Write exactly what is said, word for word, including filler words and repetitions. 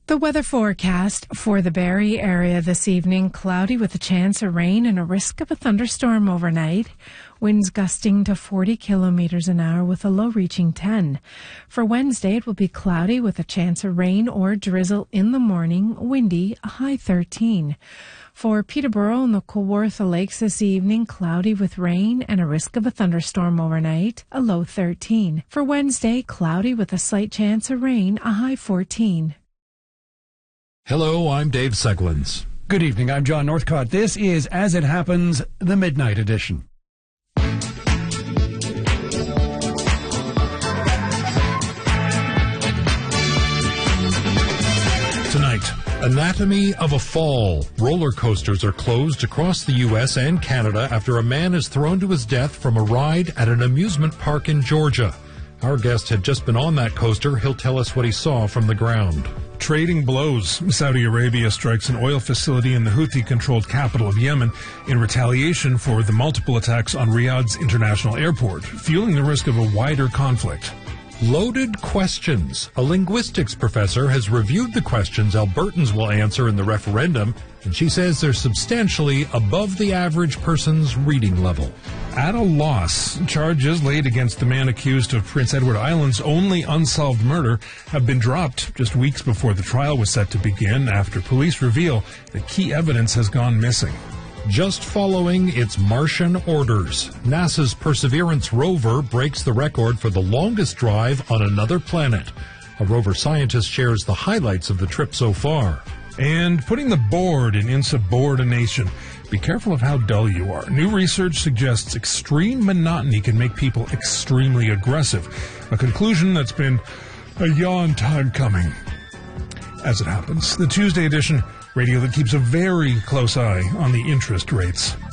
The weather forecast for the Barrie area this evening: cloudy with a chance of rain and a risk of a thunderstorm overnight. Winds gusting to forty kilometres an hour with a low reaching ten. For Wednesday, it will be cloudy with a chance of rain or drizzle in the morning, windy, a high thirteen. For Peterborough and the Kawartha Lakes this evening, cloudy with rain and a risk of a thunderstorm overnight, a low thirteen. For Wednesday, cloudy with a slight chance of rain, a high fourteen. Hello, I'm Dave Seglins. Good evening, I'm John Northcott. This is As It Happens, the Midnight Edition. Tonight, anatomy of a fall. Roller coasters are closed across the U S and Canada after a man is thrown to his death from a ride at an amusement park in Georgia. Our guest had just been on that coaster. He'll tell us what he saw from the ground. Trading blows. Saudi Arabia strikes an oil facility in the Houthi-controlled capital of Yemen in retaliation for the multiple attacks on Riyadh's international airport, fueling the risk of a wider conflict. Loaded questions. A linguistics professor has reviewed the questions Albertans will answer in the referendum, and she says they're substantially above the average person's reading level. At a loss, charges laid against the man accused of Prince Edward Island's only unsolved murder have been dropped just weeks before the trial was set to begin after police reveal that key evidence has gone missing. Just following its Martian orders, NASA's Perseverance rover breaks the record for the longest drive on another planet. A rover scientist shares the highlights of the trip so far. And putting the bored in insubordination. Be careful of how dull you are. New research suggests extreme monotony can make people extremely aggressive. A conclusion that's been a yawn time coming. As it happens, the Tuesday edition, radio that keeps a very close eye on the interest rates.